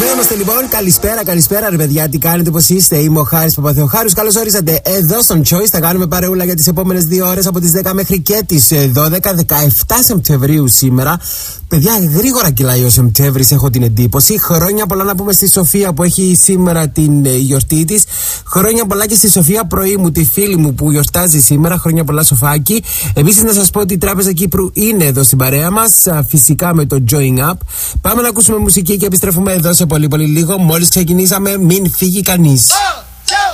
Είμαστε λοιπόν. Καλησπέρα ρε παιδιά. Τι κάνετε, πώς είστε? Είμαι ο Χάρης Παπαθεοχάρους. Καλώς ορίσατε εδώ στον Choice. Θα κάνουμε παρεούλα για τις επόμενες 2 ώρες από τις 10 μέχρι και τις 12. 17 Σεπτεμβρίου σήμερα. Παιδιά, γρήγορα κυλάει ο Σεπτέμβρης, έχω την εντύπωση. Χρόνια πολλά να πούμε στη Σοφία που έχει σήμερα την γιορτή της. Χρόνια πολλά και στη Σοφία πρωί μου, τη φίλη μου που γιορτάζει σήμερα. Χρόνια πολλά, Σοφάκι. Επίσης, να σας πω ότι η Τράπεζα Κύπρου είναι εδώ στην παρέα μας. Φυσικά με το Join Up. Πάμε να ακούσουμε μουσική και επιστρέφουμε εδώ σε πολύ λίγο. Μόλις ξεκινήσαμε, μην φύγει κανείς.